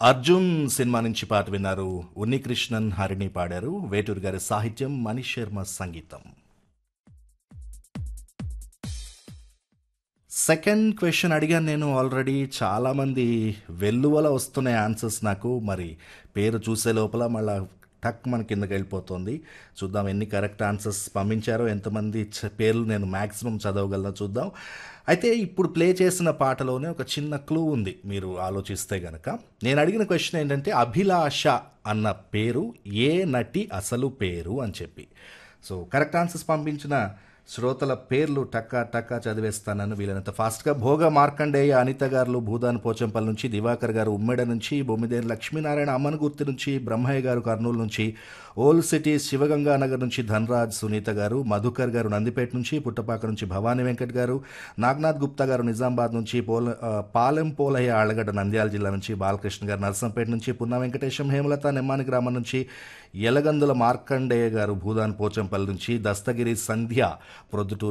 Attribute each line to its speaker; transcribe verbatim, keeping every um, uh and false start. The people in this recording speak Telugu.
Speaker 1: 'అర్జున్' సినిమా నుంచి పాట విన్నారు. ఉన్నికృష్ణన్, హరిణి పాడారు. వేటూరి గారి సాహిత్యం, మనీష్ శర్మ సంగీతం. సెకండ్ క్వెషన్ అడిగాను నేను ఆల్రెడీ. చాలామంది వెల్లువల వస్తున్నాయి ఆన్సర్స్ నాకు. మరి పేరు చూసే లోపల మళ్ళా టక్ మన కిందకి వెళ్ళిపోతుంది. చూద్దాం ఎన్ని కరెక్ట్ ఆన్సర్స్ పంపించారో, ఎంతమంది చ- పేర్లు నేను మ్యాక్సిమం చదవగలనో చూద్దాం. అయితే ఇప్పుడు ప్లే చేసిన పాటలోనే ఒక చిన్న క్లూ ఉంది, మీరు ఆలోచిస్తే గనక. నేను అడిగిన క్వశ్చన్ ఏంటంటే, అభిలాష అన్న పేరు ఏ నటి అసలు పేరు అని చెప్పి. సో కరెక్ట్ ఆన్సర్స్ పంపించిన శ్రోతల పేర్లు టక్కా టక్కా చదివేస్తానని వీలైనంత ఫాస్ట్గా. భోగ మార్కండేయ అనిత గారు భూదాన్ పోచంపల్లి నుంచి, దివాకర్ గారు ఉమ్మెడ నుంచి, బొమ్మిదేని లక్ష్మీనారాయణ అమ్మనగుర్తి నుంచి, బ్రహ్మయ్య గారు కర్నూలు నుంచి, ఓల్డ్ సిటీ శివగంగా నగర్ నుంచి ధనరాజ్ సునీత గారు, మధుకర్ గారు నందిపేట నుంచి, పుట్టపాక నుంచి భవానీ వెంకట్ గారు, నాగనాథ్ గుప్తా గారు నిజామాబాద్ నుంచి, పోల ఆ, పాలెం పోలయ్య ఆళ్లగడ్డ నంద్యాల జిల్లా నుంచి, బాలకృష్ణ గారు నర్సంపేట నుంచి, పున్నా వెంకటేశం హేమలత నెమ్మాని గ్రామం నుంచి, యలగందుల మార్కండేయ గారు భూదాన్ పోచంపల్లి నుంచి, దస్తగిరి సంధ్య ప్రొద్దుటూరు